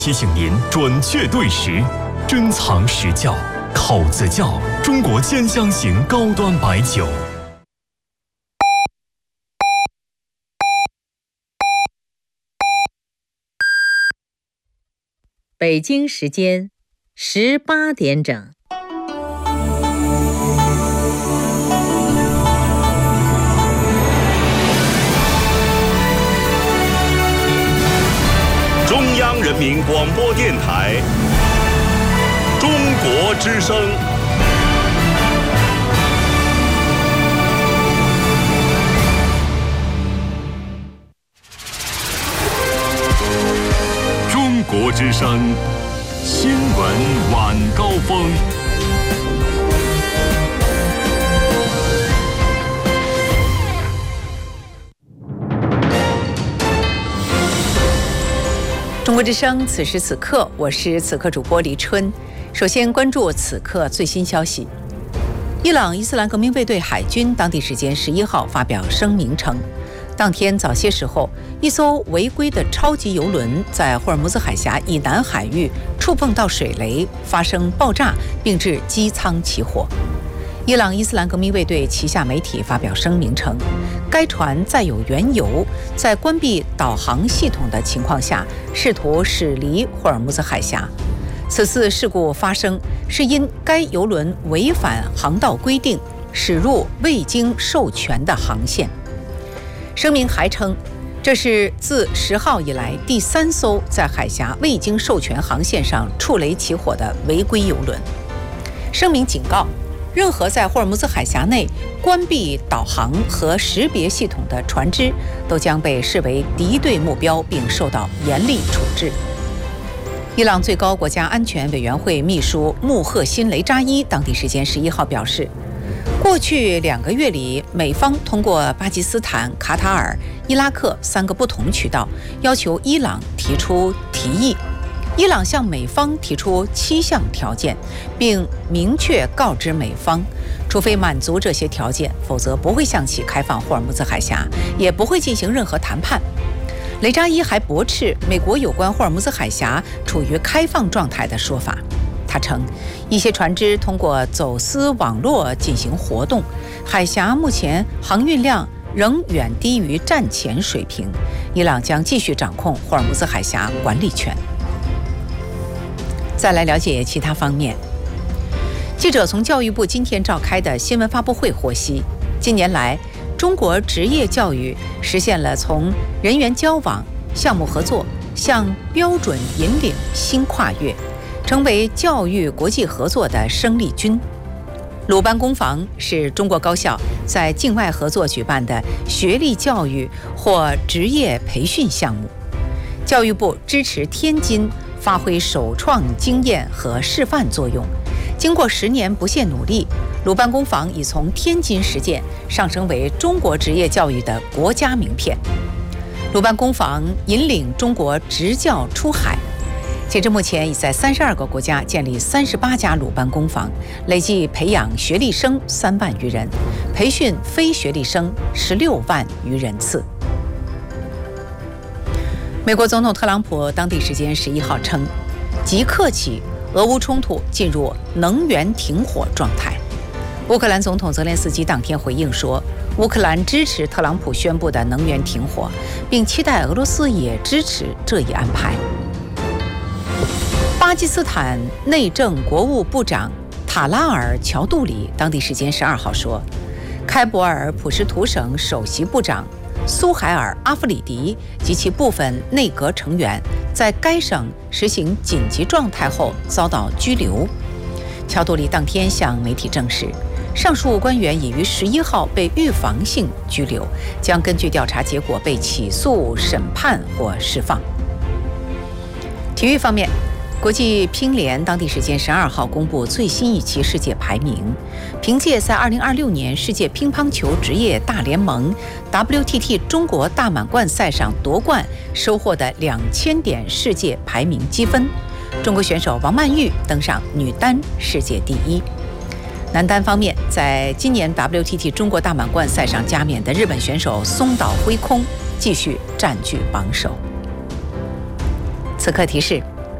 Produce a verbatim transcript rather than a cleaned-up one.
提醒您准确对时，珍藏实窖，口子窖中国兼香型高端白酒。 北京时间十八点整。 中央人民广播电台中国之声。 中国之声新闻晚高峰。 中国之声，此时此刻，我是此刻主播李春。首先关注此刻最新消息。伊朗伊斯兰革命卫队海军当地时间十一号发表声明称，当天早些时候，一艘违规的超级油轮在霍尔木兹海峡以南海域触碰到水雷，发生爆炸，并致机舱起火。伊朗伊斯兰革命卫队旗下媒体发表声明称，该船载有原油，在关闭导航系统的情况下，试图驶离霍尔木兹海峡。此次事故发生是因该油轮违反航道规定，驶入未经授权的航线。声明还称，这是自十号以来第三艘在海峡未经授权航线上触雷起火的违规油轮。声明警告，任何在霍尔木兹海峡内关闭导航和识别系统的船只，都将被视为敌对目标，并受到严厉处置。伊朗最高国家安全委员会秘书穆赫辛·雷扎伊当地时间十一号表示，过去两个月里，美方通过巴基斯坦、卡塔尔、伊拉克三个不同渠道，要求伊朗提出提议。伊朗向美方提出七项条件，并明确告知美方，除非满足这些条件，否则不会向其开放霍尔木兹海峡，也不会进行任何谈判。雷扎伊还驳斥美国有关霍尔木兹海峡处于开放状态的说法。他称，一些船只通过走私网络进行活动，海峡目前航运量仍远低于战前水平，伊朗将继续掌控霍尔木兹海峡管理权。再来了解其他方面。记者从教育部今天召开的新闻发布会获悉，近年来，中国职业教育实现了从人员交往、项目合作向标准引领新跨越，成为教育国际合作的生力军。鲁班工坊是中国高校在境外合作举办的学历教育或职业培训项目。教育部支持天津发挥首创经验和示范作用。经过十年不懈努力，鲁班工坊已从天津实践上升为中国职业教育的国家名片。鲁班工坊引领中国职教出海，截至目前已在三十二个国家建立三十八家鲁班工坊，累计培养学历生三万余人，培训非学历生十六万余人次。美国总统特朗普当地时间十一号称，即刻起，俄乌冲突进入能源停火状态。乌克兰总统泽连斯基当天回应说，乌克兰支持特朗普宣布的能源停火，并期待俄罗斯也支持这一安排。巴基斯坦内政国务部长塔拉尔·乔杜里当地时间十二号说，开伯尔普什图省首席部长苏海尔·阿弗里迪及其部分内阁成员在该省实行紧急状态后遭到拘留。乔杜里当天向媒体证实，上述官员已于十一号被预防性拘留，将根据调查结果被起诉、审判或释放。体育方面，国际乒联当地时间十二号公布最新一期世界排名，凭借在二零二六年世界乒乓球职业大联盟 W T T 中国大满贯赛上夺冠收获的两千点世界排名积分，中国选手王曼玉登上女单世界第一。男单方面，在今年 W T T 中国大满贯赛上加冕的日本选手松岛辉空继续占据榜首。此刻提示。